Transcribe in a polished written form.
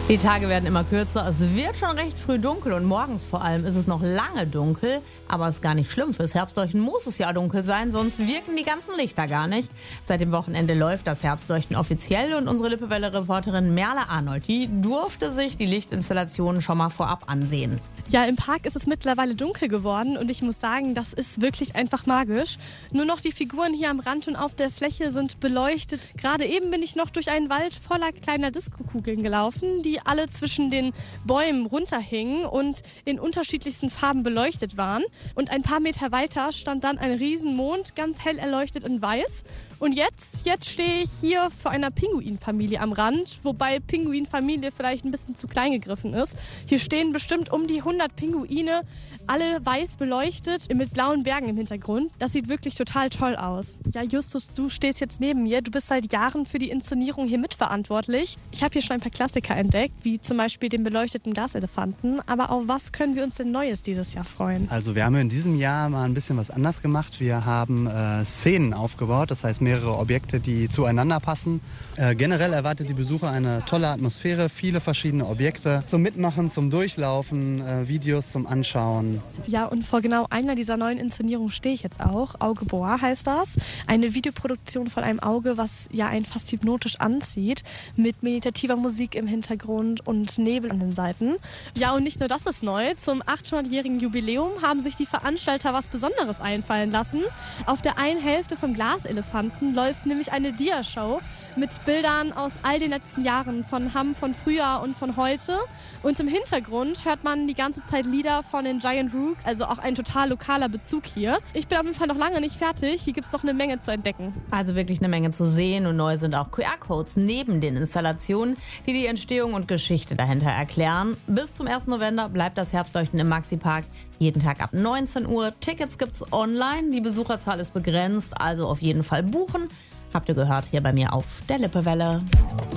Die Tage werden immer kürzer, es wird schon recht früh dunkel und morgens vor allem ist es noch lange dunkel. Aber es ist gar nicht schlimm, fürs Herbstleuchten muss es ja dunkel sein, sonst wirken die ganzen Lichter gar nicht. Seit dem Wochenende läuft das Herbstleuchten offiziell und unsere Lippewelle-Reporterin Merle Arnold, die durfte sich die Lichtinstallationen schon mal vorab ansehen. Ja, im Park ist es mittlerweile dunkel geworden und ich muss sagen, das ist wirklich einfach magisch. Nur noch die Figuren hier am Rand und auf der Fläche sind beleuchtet. Gerade eben bin ich noch durch einen Wald voller kleiner Diskokugeln gelaufen, die alle zwischen den Bäumen runterhingen und in unterschiedlichsten Farben beleuchtet waren. Und ein paar Meter weiter stand dann ein Riesenmond, ganz hell erleuchtet in weiß. Und jetzt stehe ich hier vor einer Pinguinfamilie am Rand, wobei Pinguinfamilie vielleicht ein bisschen zu klein gegriffen ist. Hier stehen bestimmt um die 100 Pinguine, alle weiß beleuchtet, mit blauen Bergen im Hintergrund. Das sieht wirklich total toll aus. Ja, Justus, du stehst jetzt neben mir. Du bist seit Jahren für die Inszenierung hier mitverantwortlich. Ich habe hier schon ein paar Klassiker entdeckt, wie zum Beispiel den beleuchteten Glaselefanten. Aber auf was können wir uns denn Neues dieses Jahr freuen? Also wir haben in diesem Jahr mal ein bisschen was anders gemacht. Wir haben Szenen aufgebaut, das heißt mehrere Objekte, die zueinander passen. Generell erwartet die Besucher eine tolle Atmosphäre, viele verschiedene Objekte zum Mitmachen, zum Durchlaufen, Videos zum Anschauen. Ja, und vor genau einer dieser neuen Inszenierungen stehe ich jetzt auch. Auge Boa heißt das. Eine Videoproduktion von einem Auge, was ja einen fast hypnotisch anzieht, mit meditativer Musik im Hintergrund und Nebel an den Seiten. Ja, und nicht nur das ist neu. Zum 800-jährigen Jubiläum haben sich die Veranstalter was Besonderes einfallen lassen. Auf der einen Hälfte vom Glaselefanten läuft nämlich eine Dia-Show mit Bildern aus all den letzten Jahren von Hamm, von früher und von heute. Und im Hintergrund hört man die ganze Zeit Lieder von den Giant Rooks, also auch ein total lokaler Bezug hier. Ich bin auf jeden Fall noch lange nicht fertig. Hier gibt es noch eine Menge zu entdecken. Also wirklich eine Menge zu sehen und neu sind auch QR-Codes neben den Installationen, die die Entstehung und Geschichte dahinter erklären. Bis zum 1. November bleibt das Herbstleuchten im Maxi-Park jeden Tag ab 19 Uhr. Tickets gibt's online, die Besucherzahl ist begrenzt, also auf jeden Fall buchen. Habt ihr gehört, hier bei mir auf der Lippewelle.